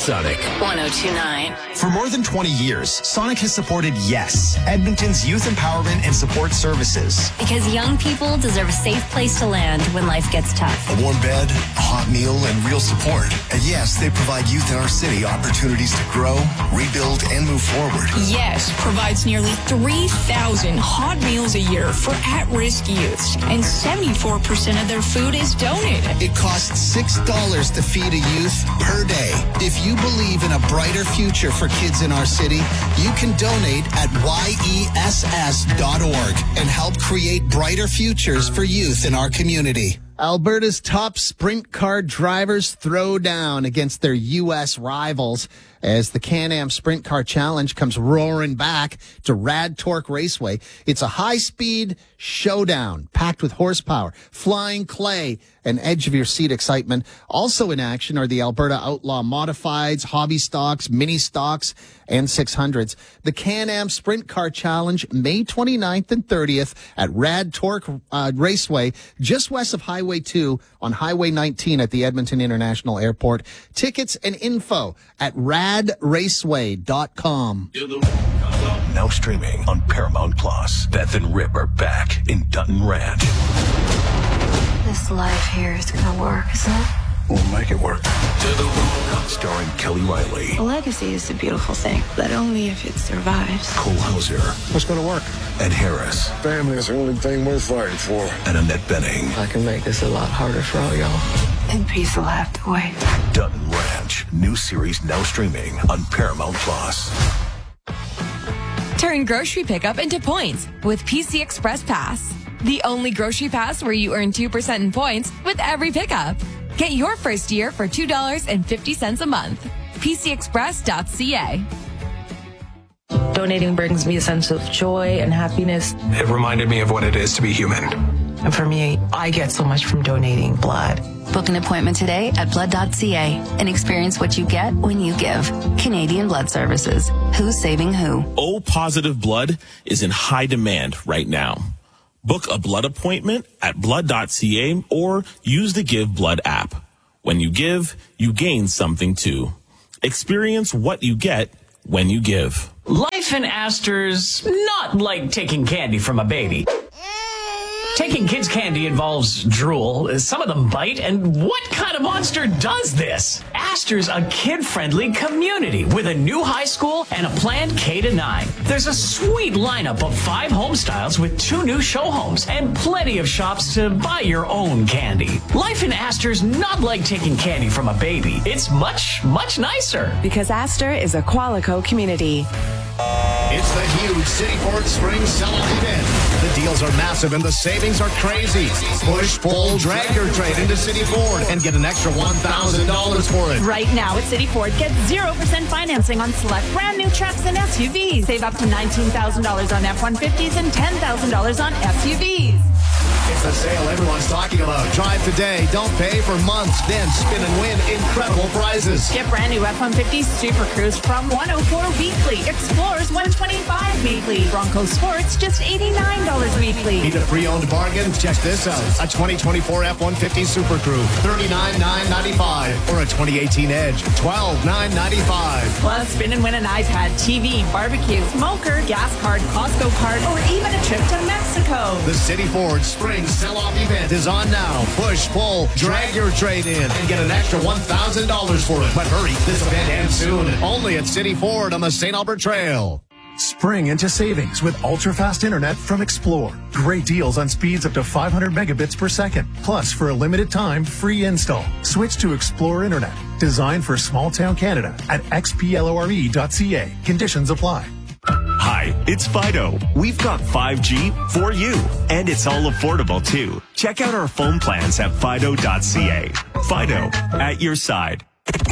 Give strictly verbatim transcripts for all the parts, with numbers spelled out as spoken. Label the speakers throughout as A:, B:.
A: Sonic.
B: one oh two point nine.
C: For more than twenty years, Sonic has supported YES, Edmonton's youth empowerment and support services.
B: Because young people deserve a safe place to land when life gets tough.
D: A warm bed, a hot meal, and real support. At YES, they provide youth in our city opportunities to grow, rebuild, and move forward.
E: YES provides nearly three thousand hot meals a year for at-risk youths, and seventy-four percent of their food is donated.
F: It costs six dollars to feed a youth per day. If you believe in a brighter future for kids in our city, you can donate at Y E S S dot org and help create brighter futures for youth in our community.
G: Alberta's top sprint car drivers throw down against their U S rivals as the Can-Am Sprint Car Challenge comes roaring back to Rad Torque Raceway. It's a high-speed showdown packed with horsepower, flying clay, and edge-of-your-seat excitement. Also in action are the Alberta Outlaw Modifieds, Hobby Stocks, Mini Stocks, and six hundreds. The Can-Am Sprint Car Challenge, May twenty-ninth and thirtieth at Rad Torque uh, Raceway, just west of Highway two on Highway nineteen at the Edmonton International Airport. Tickets and info at rad raceway dot com.
A: Now streaming on Paramount Plus. Beth and Rip are back in Dutton Ranch.
H: This life here is gonna work, isn't it?
D: We'll make it work.
A: Starring Kelly Riley.
H: A legacy is a beautiful thing, but only if it survives.
A: Cole Hauser.
D: What's going to work?
A: Ed Harris.
D: Family is the only thing worth fighting for.
A: And Annette Benning.
I: I can make this a lot harder for all y'all.
H: And peace will have to wait.
A: Dutton Ranch. New series now streaming on Paramount Plus.
J: Turn grocery pickup into points with P C Express Pass. The only grocery pass where you earn two percent in points with every pickup. Get your first year for two dollars and fifty cents a month. P C express dot C A.
K: Donating brings me a sense of joy and happiness.
L: It reminded me of what it is to be human.
K: And for me, I get so much from donating blood.
B: Book an appointment today at blood dot C A and experience what you get when you give. Canadian Blood Services. Who's saving who?
M: O-positive blood is in high demand right now. Book a blood appointment at blood dot C A or use the Give Blood app. When you give, you gain something too. Experience what you get when you give.
N: Life in Astor's not like taking candy from a baby. Taking kids' candy involves drool. Some of them bite, and what kind of monster does this? Astor's a kid-friendly community with a new high school and a planned K to nine. There's a sweet lineup of five home styles with two new show homes and plenty of shops to buy your own candy. Life in Astor's not like taking candy from a baby. It's much, much nicer.
O: Because Astor is a Qualico community.
P: It's the huge City Ford Spring Sell-Off event. The deals are massive and the savings are crazy. Push, pull, drag your trade into City Ford and get an extra one thousand dollars for it.
Q: Right now at City Ford, get zero percent financing on select brand new trucks and S U Vs. Save up to nineteen thousand dollars on F one fifties and ten thousand dollars on S U Vs.
P: It's the sale everyone's talking about. Drive today, don't pay for months, then spin and win incredible prizes.
Q: Get brand new F one fifty Super Cruise from one oh four weekly. Explorers one twenty-five weekly. Bronco Sports just eighty-nine dollars weekly.
P: Need a pre-owned bargain? Check this out. A twenty twenty-four F one fifty Super Crew, thirty-nine thousand nine hundred ninety-five dollars. Or a twenty eighteen Edge, twelve thousand nine hundred ninety-five dollars.
Q: Plus, spin and win an iPad, T V, barbecue, smoker, gas card, Costco card, or even a trip to Mexico.
P: The City Ford Spring Sell-Off event is on now. Push, pull, drag your trade in, and get an extra one thousand dollars for it. But hurry, this event ends soon. Only at City Ford on the Saint Albert Trail.
R: Spring into savings with ultra-fast internet from Explore. Great deals on speeds up to five hundred megabits per second. Plus, for a limited time, free install. Switch to Explore Internet. Designed for small-town Canada at x p lore dot c a. Conditions apply.
S: Hi, it's Fido. We've got five G for you, and it's all affordable, too. Check out our phone plans at fido dot c a. Fido, at your side.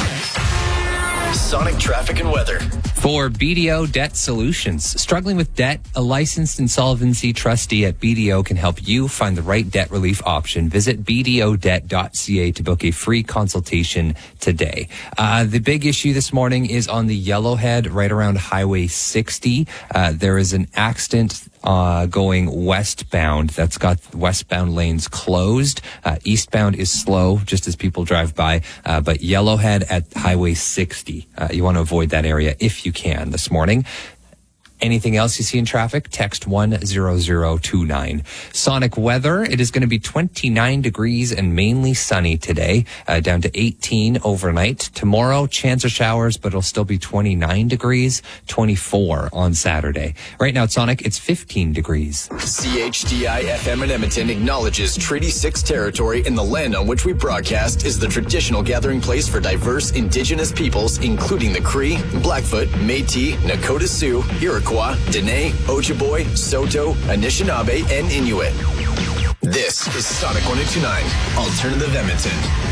A: Sonic traffic and weather.
T: For B D O Debt Solutions. Struggling with debt? A licensed insolvency trustee at B D O can help you find the right debt relief option. Visit b d o debt dot c a to book a free consultation today. Uh, the big issue this morning is on the Yellowhead right around Highway sixty. Uh, there is an accident uh, going westbound. That's got westbound lanes closed. Uh, eastbound is slow, just as people drive by. Uh, but Yellowhead at Highway sixty. Uh, you want to avoid that area if you can this morning. Anything else you see in traffic? Text one zero zero two nine. Sonic weather. It is going to be twenty-nine degrees and mainly sunny today, uh, down to eighteen overnight. Tomorrow, chance of showers, but it'll still be twenty-nine degrees, twenty-four on Saturday. Right now at Sonic, it's fifteen degrees.
U: C H D I F M in Edmonton acknowledges Treaty six territory in the land on which we broadcast is the traditional gathering place for diverse Indigenous peoples, including the Cree, Blackfoot, Métis, Nakota Sioux, Iroquois, Dene, Ojibwe, Saulteaux, Anishinaabe, and Inuit. This is Sonic one oh two nine, Alternative Edmonton.